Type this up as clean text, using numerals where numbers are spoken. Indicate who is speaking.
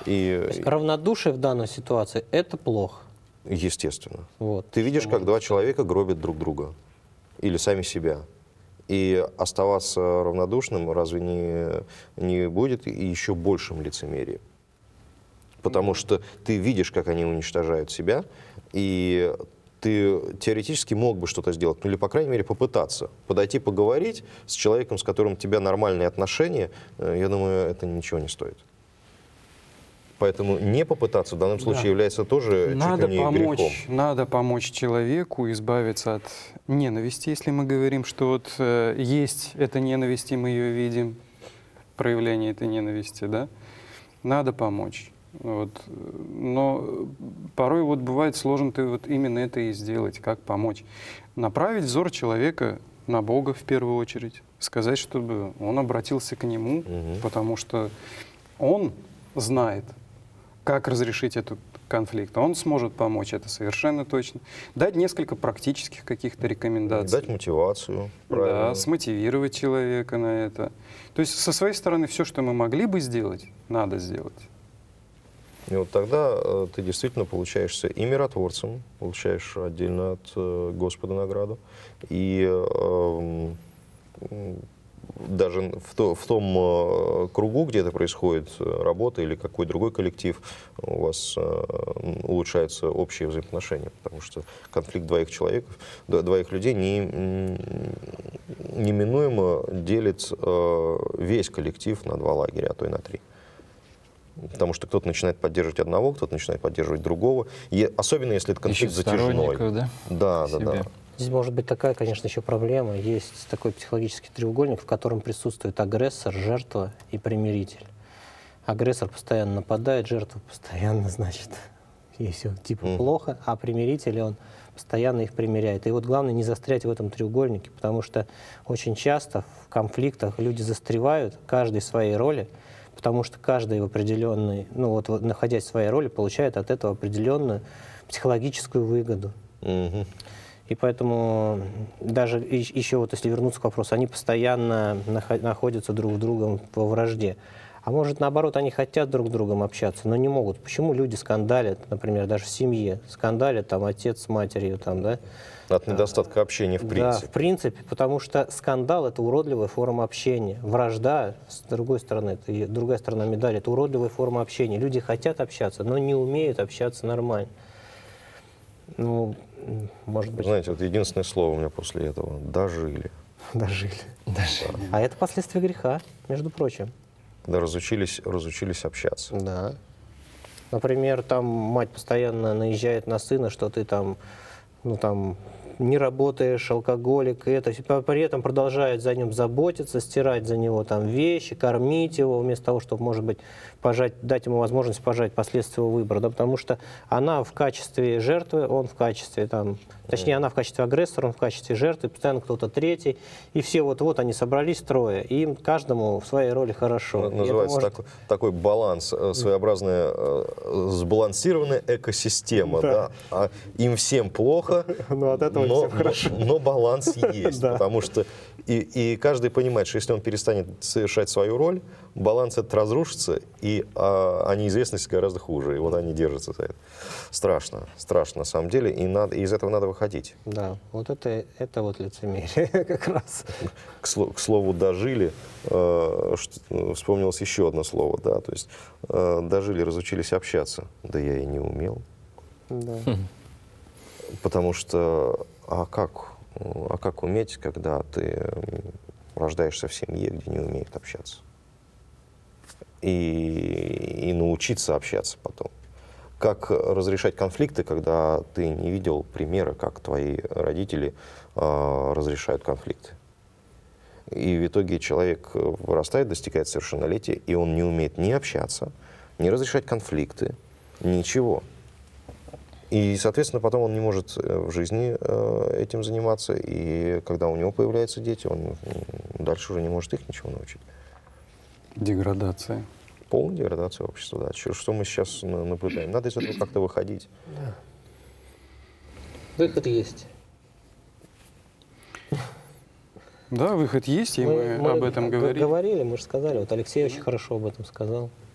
Speaker 1: И,
Speaker 2: То есть равнодушие в данной ситуации – это плохо.
Speaker 1: естественно.
Speaker 2: Вот.
Speaker 1: Ты видишь, как два человека гробят друг друга или сами себя. И оставаться равнодушным разве не будет еще большим лицемерием? Потому что ты видишь, как они уничтожают себя, и ты теоретически мог бы что-то сделать, ну или, по крайней мере, попытаться. Подойти поговорить с человеком, с которым у тебя нормальные отношения, я думаю, это ничего не стоит. Поэтому не попытаться в данном случае является тоже чуть ли не грехом.
Speaker 3: Надо помочь человеку избавиться от ненависти. Если мы говорим, что вот есть эта ненависть, и мы ее видим, проявление этой ненависти, да, надо помочь. Вот. Но порой вот бывает сложно вот именно это и сделать, как помочь. Направить взор человека на Бога в первую очередь, сказать, чтобы он обратился к Нему, потому что Он знает, как разрешить этот конфликт. Он сможет помочь, это совершенно точно. Дать несколько практических каких-то рекомендаций.
Speaker 1: Дать мотивацию.
Speaker 3: Да, смотивировать человека на это. То есть со своей стороны все, что мы могли бы сделать, надо сделать.
Speaker 1: И вот тогда ты действительно получаешься и миротворцем, получаешь отдельно от Господа награду, и даже в том кругу, где это происходит, работа или какой другой коллектив, у вас улучшаются общие взаимоотношения, потому что конфликт двоих людей неминуемо делит весь коллектив на два лагеря, а то и на три. Потому что кто-то начинает поддерживать одного, кто-то начинает поддерживать другого. И особенно, если это конфликт затяжной.
Speaker 3: Да?
Speaker 1: Да.
Speaker 2: Здесь может быть такая, конечно, еще проблема. Есть такой психологический треугольник, в котором присутствует агрессор, жертва и примиритель. Агрессор постоянно нападает, жертва постоянно, значит, ей все типа плохо, а примиритель, он постоянно их примиряет. И вот главное не застрять в этом треугольнике, потому что очень часто в конфликтах люди застревают, каждый в своей роли, потому что каждый в определенной, ну вот находясь в своей роли, получает от этого определенную психологическую выгоду. И поэтому даже еще вот если вернуться к вопросу, они постоянно находятся друг с другом во вражде. А может, наоборот, они хотят друг с другом общаться, но не могут. Почему люди скандалят, например, даже в семье? Скандалят там отец с матерью, там, да?
Speaker 1: От недостатка общения в принципе.
Speaker 2: Да, в принципе, потому что скандал – это уродливая форма общения. Вражда, с другой стороны, это другая сторона медали, это уродливая форма общения. Люди хотят общаться, но не умеют общаться нормально. Ну, может быть...
Speaker 1: Знаете, вот единственное слово у меня после этого – дожили.
Speaker 2: Дожили. А это последствия греха, между прочим.
Speaker 1: Когда разучились общаться.
Speaker 2: Да. Например, там мать постоянно наезжает на сына, что ты там, ну там, не работаешь, алкоголик, и это. При этом продолжает за ним заботиться, стирать за него там вещи, кормить его, вместо того, чтобы, может быть, дать ему возможность пожать последствия его выбора. Да, потому что она в качестве жертвы, он в качестве, там, точнее, она в качестве агрессора, он в качестве жертвы, постоянно кто-то третий. И все вот они собрались трое, и им каждому в своей роли хорошо.
Speaker 1: Называется такой баланс, своеобразная сбалансированная экосистема. Да. А им всем плохо, но баланс есть. Потому что и каждый понимает, что если он перестанет совершать свою роль, баланс этот разрушится, а неизвестность гораздо хуже. И вот они держатся за это. Страшно на самом деле, и из этого надо выходить.
Speaker 2: Да, вот это вот лицемерие как раз.
Speaker 1: К слову «дожили», вспомнилось еще одно слово, да, то есть «дожили», разучились общаться. Да я и не умел.
Speaker 2: Да.
Speaker 1: Потому что, а как уметь, когда ты рождаешься в семье, где не умеют общаться? И научиться общаться потом. Как разрешать конфликты, когда ты не видел примера, как твои родители разрешают конфликты. И в итоге человек вырастает, достигает совершеннолетия, и он не умеет ни общаться, ни разрешать конфликты, ничего. И, соответственно, потом он не может в жизни этим заниматься, и когда у него появляются дети, он дальше уже не может их ничего научить.
Speaker 3: Деградация.
Speaker 1: Полная деградация общества, да. Что мы сейчас наблюдаем. Надо из этого как-то выходить.
Speaker 2: Да. Выход есть.
Speaker 3: Да, выход есть, и мы об этом говорили.
Speaker 2: Мы же сказали, вот Алексей очень хорошо об этом сказал.